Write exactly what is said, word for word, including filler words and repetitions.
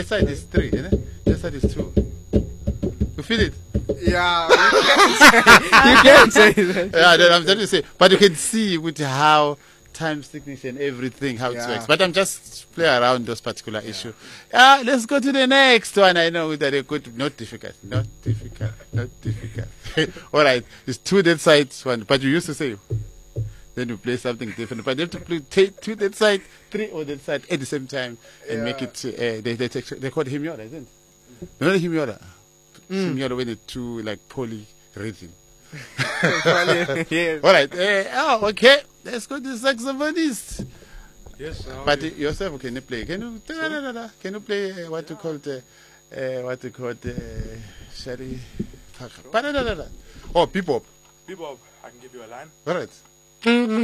This side is three, isn't it? This side is two. You feel it? Yeah, you can't say that. Yeah, then I'm trying to say, but you can see with how time signature and everything, how Yeah. it works. But I'm just play around those particular yeah. issue. Yeah, let's go to the next one. I know that a good, not difficult, not difficult, not difficult. All right, it's two dead sides, one. But you used to say, then you play something different. But you have to play t- two dead side, three or dead side at the same time and Yeah. make it. Uh, they they take, they call it himiora, isn't it? You know the himiora. Mm. Himiora when it's two like poly rhythm. Yes. All right. Uh, oh, okay. Let's go to saxophonist. Yes. But you? yourself, can you play? Can you? Da, da, da, da. Can you play uh, what you call the, uh, what you call the, Shari? Oh, bebop. Bebop. I can give you a line. All right.